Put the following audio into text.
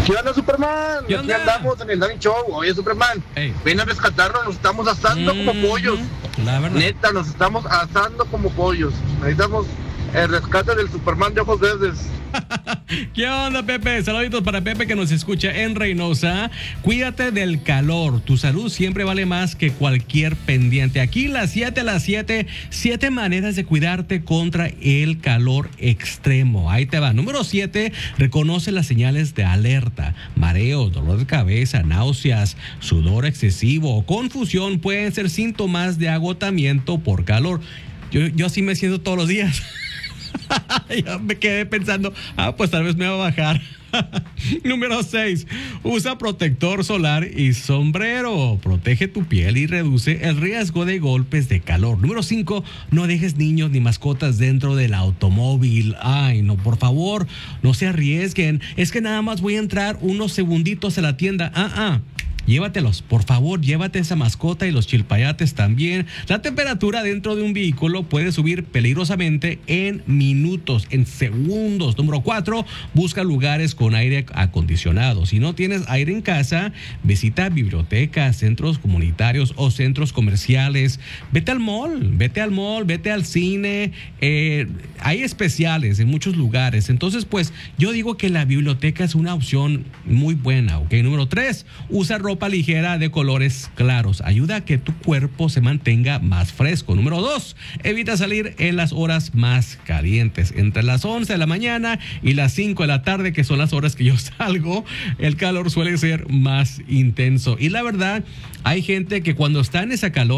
¿Qué onda, Superman? ¿Qué Aquí onda? andamos en el Danny Show. Oye, Superman, Ey. ven a rescatarnos, nos estamos asando como pollos. La verdad. Neta, nos estamos asando como pollos. Necesitamos el rescate del Superman de ojos verdes. ¿Qué onda, Pepe? Saluditos para Pepe que nos escucha en Reynosa. Cuídate del calor. Tu salud siempre vale más que cualquier pendiente. Aquí las 7 a las 7. 7 maneras de cuidarte contra el calor extremo. Ahí te va. Número 7. Reconoce las señales de alerta. Mareos, dolor de cabeza, náuseas, sudor excesivo o confusión pueden ser síntomas de agotamiento por calor. Yo así me siento todos los días. Ya me quedé pensando, pues tal vez me va a bajar. Número 6. Usa protector solar y sombrero. Protege tu piel y reduce el riesgo de golpes de calor. Número 5. No dejes niños ni mascotas dentro del automóvil. Ay, no, por favor, no se arriesguen. Es que nada más voy a entrar unos segunditos a la tienda. Llévatelos, por favor, llévate esa mascota y los chilpayates también. La temperatura dentro de un vehículo puede subir peligrosamente en minutos, en segundos. Número 4, busca lugares con aire acondicionado. Si no tienes aire en casa, visita bibliotecas, centros comunitarios o centros comerciales. Vete al mall, vete al cine. Hay especiales en muchos lugares. Entonces, pues, yo digo que la biblioteca es una opción muy buena, ¿ok? Número 3, usa ropa ligera de colores claros. Ayuda a que tu cuerpo se mantenga más fresco. Número 2, evita salir en las horas más calientes. Entre las 11 de la mañana y las 5 de la tarde, que son las horas que yo salgo, el calor suele ser más intenso. Y la verdad, hay gente que cuando está en esa calor,